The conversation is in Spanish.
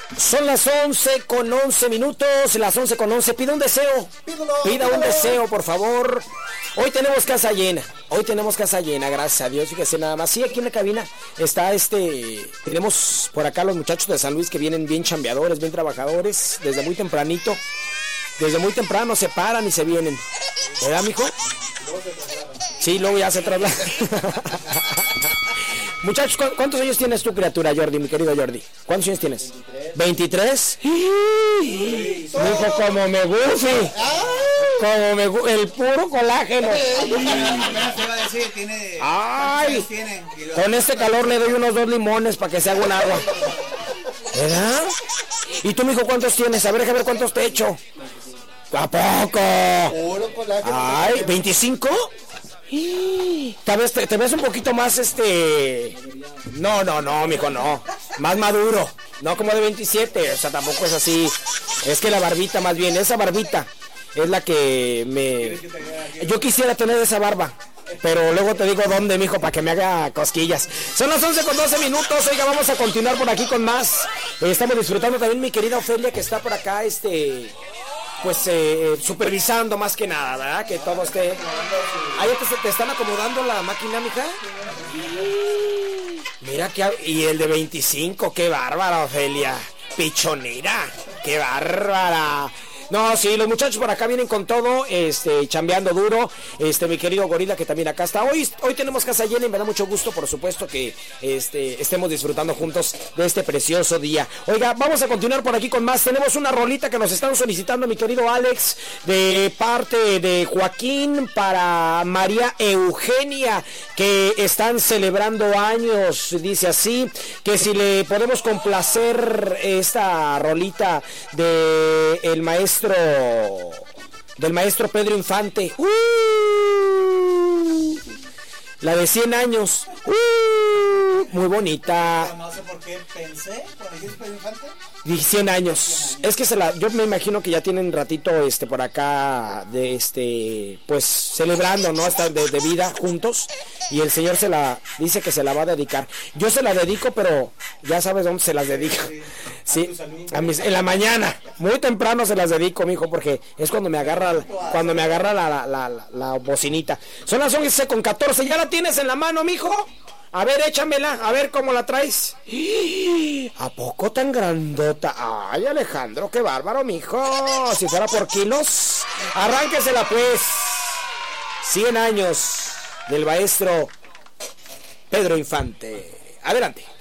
Son las 11:11, las 11:11. Pida un deseo. Pida un deseo, por favor. Hoy tenemos casa llena. Gracias a Dios. Fíjese nada más. Sí, aquí en la cabina está tenemos por acá los muchachos de San Luis que vienen bien chambeadores, bien trabajadores, desde muy tempranito. Desde muy temprano se paran y se vienen. ¿Verdad, mijo? Sí, luego ya se trasladan. Muchachos, ¿cuántos años tienes tú, criatura, Jordi, mi querido Jordi? ¿Cuántos años tienes? 23. Mijo, como me guste. El puro colágeno. Ay, con este calor le doy unos 2 limones para que se haga un agua. ¿Verdad? ¿Y tú, mijo, cuántos tienes? A ver, déjame ver cuántos te echo. ¿A poco? Ay, ¿25? Te ves un poquito más No, mijo, no. Más maduro. No como de 27. O sea, tampoco es así. Es que la barbita, más bien, esa barbita es la que yo quisiera tener esa barba. Pero luego te digo dónde, mijo, para que me haga cosquillas. Son las 11:12. Oiga, vamos a continuar por aquí con más. Estamos disfrutando también mi querida Ofelia, que está por acá, pues supervisando más que nada, ¿verdad? Que todo esté... Ahí te están acomodando la máquina, mija. Mira que... Y el de 25, qué bárbara, Ofelia. Pichonera, qué bárbara. No, sí, los muchachos por acá vienen con todo, chambeando duro, mi querido Gorila que también acá está. Hoy tenemos casa llena y me da mucho gusto, por supuesto, que estemos disfrutando juntos de este precioso día. Oiga, vamos a continuar por aquí con más. Tenemos una rolita que nos están solicitando, mi querido Alex, de parte de Joaquín para María Eugenia, que están celebrando años, dice así, que si le podemos complacer esta rolita del maestro Pedro Infante. La de 100 años. Muy bonita. No sé por qué pensé, cuando dijiste Pedro Infante. Dije 100 años. Es que yo me imagino que ya tienen ratito por acá pues celebrando, ¿no? Hasta de vida juntos. Y el señor dice que se la va a dedicar. Yo se la dedico, pero ya sabes dónde se las dedico. Sí, en la mañana, muy temprano se las dedico, mijo, porque es cuando me agarra la bocinita. Son las 11:14, ¿ya la tienes en la mano, mijo? A ver, échamela, a ver cómo la traes. ¿A poco tan grandota? Ay, Alejandro, qué bárbaro, mijo. Si fuera por kilos, arránquesela pues. 100 años del maestro Pedro Infante. Adelante.